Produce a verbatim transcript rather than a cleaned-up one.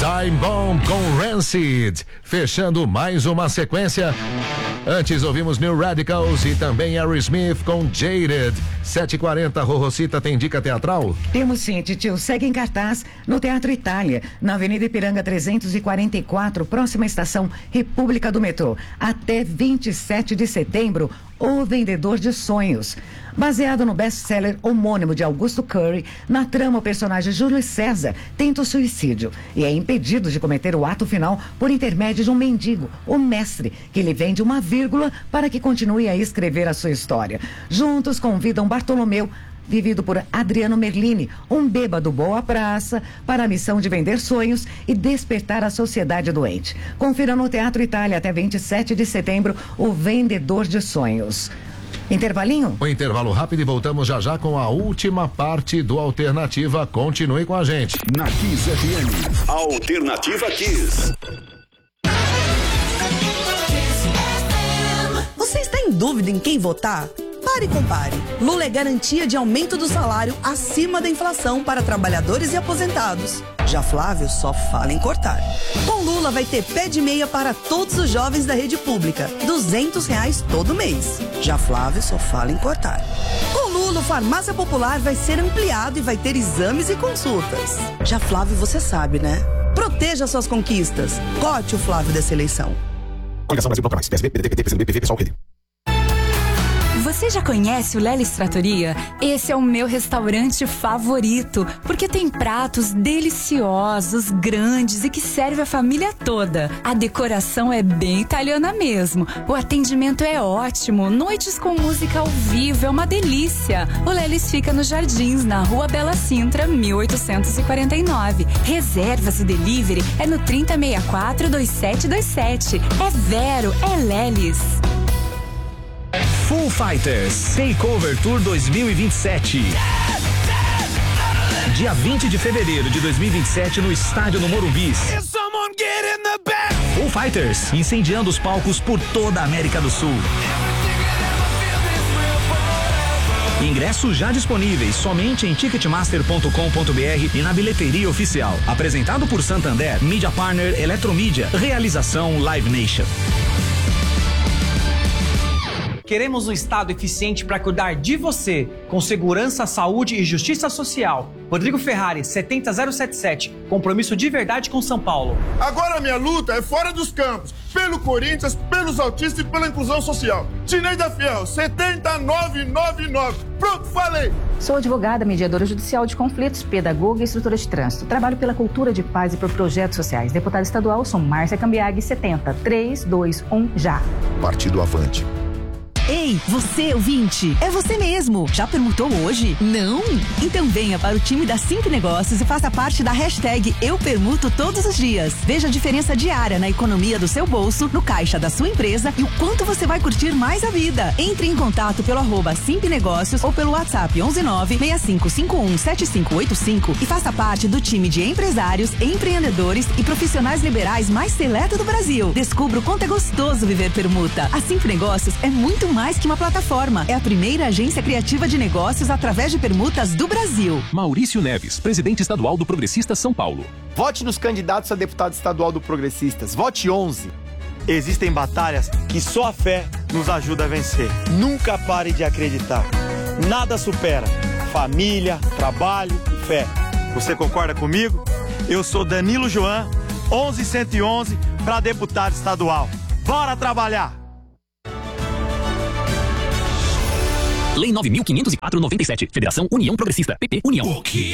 Time Bomb com Rancid, fechando mais uma sequência. Antes ouvimos New Radicals e também Aerosmith com Jaded. sete e quarenta, Rorrocita, tem dica teatral? Temos sim, titio. Segue em cartaz no Teatro Itália, na Avenida Ipiranga trezentos e quarenta e quatro, próxima estação República do Metrô. Até vinte e sete de setembro, O Vendedor de Sonhos. Baseado no best-seller homônimo de Augusto Curry, na trama o personagem Júlio César tenta o suicídio e é impedido de cometer o ato final por intermédio de um mendigo, o mestre, que lhe vende uma vírgula para que continue a escrever a sua história. Juntos convidam Bartolomeu, vivido por Adriano Merlini, um bêbado boa praça, para a missão de vender sonhos e despertar a sociedade doente. Confira no Teatro Itália até vinte e sete de setembro, O Vendedor de Sonhos. Intervalinho? Um intervalo rápido e voltamos já já com a última parte do Alternativa. Continue com a gente. Na Kiss F M. Alternativa Kiss. Você está em dúvida em quem votar? Pare e compare. Lula é garantia de aumento do salário acima da inflação para trabalhadores e aposentados. Já Flávio só fala em cortar. Com Lula vai ter pé de meia para todos os jovens da rede pública, duzentos reais todo mês. Já Flávio só fala em cortar. Com Lula, o Farmácia Popular vai ser ampliado e vai ter exames e consultas. Já Flávio, você sabe, né? Proteja suas conquistas. Cote o Flávio dessa eleição. Coligação Brasil Plataforma, P S B, P D T, P C M B, P V, Pessoal, P D. Você já conhece o Lelis Trattoria? Esse é o meu restaurante favorito, porque tem pratos deliciosos, grandes e que serve a família toda. A decoração é bem italiana mesmo. O atendimento é ótimo, noites com música ao vivo, é uma delícia. O Lelis fica nos Jardins, na Rua Bela Sintra, mil oitocentos e quarenta e nove. Reservas e delivery é no trinta sessenta e quatro, vinte e sete vinte e sete. É Vero, é Lelis. Foo Fighters Takeover Tour dois mil e vinte e sete. Dia vinte de fevereiro de dois mil e vinte e sete no estádio no Morumbi. Foo Fighters incendiando os palcos por toda a América do Sul. Ingressos já disponíveis somente em ticketmaster ponto com ponto br e na bilheteria oficial. Apresentado por Santander, Media Partner Eletromídia. Realização Live Nation. Queremos um Estado eficiente para cuidar de você, com segurança, saúde e justiça social. Rodrigo Ferrari, setenta mil setenta e sete. Compromisso de verdade com São Paulo. Agora a minha luta é fora dos campos. Pelo Corinthians, pelos autistas e pela inclusão social. Tineida Fiel, setenta mil novecentos e noventa e nove. Pronto, falei! Sou advogada, mediadora judicial de conflitos, pedagoga e instrutora de trânsito. Trabalho pela cultura de paz e por projetos sociais. Deputada estadual, sou Márcia Cambiag, setenta, três, dois, um, já. Partido Avante. Ei, você ouvinte, é você mesmo. Já permutou hoje? Não? Então venha para o time da Simp Negócios e faça parte da hashtag Eu Permuto todos os dias. Veja a diferença diária na economia do seu bolso, no caixa da sua empresa e o quanto você vai curtir mais a vida. Entre em contato pelo arroba Simp Negócios ou pelo WhatsApp onze nove, seis cinco cinco um, sete cinco oito cinco e faça parte do time de empresários, empreendedores e profissionais liberais mais seleto do Brasil. Descubra o quanto é gostoso viver permuta. A Simp Negócios é muito mais mais que uma plataforma. É a primeira agência criativa de negócios através de permutas do Brasil. Maurício Neves, presidente estadual do Progressistas São Paulo. Vote nos candidatos a deputado estadual do Progressistas. Vote onze. Existem batalhas que só a fé nos ajuda a vencer. Nunca pare de acreditar. Nada supera família, trabalho e fé. Você concorda comigo? Eu sou Danilo Joan, onze cento e onze, para deputado estadual. Bora trabalhar! Lei nove mil quinhentos e quatro, noventa e sete. Federação União Progressista. P P União.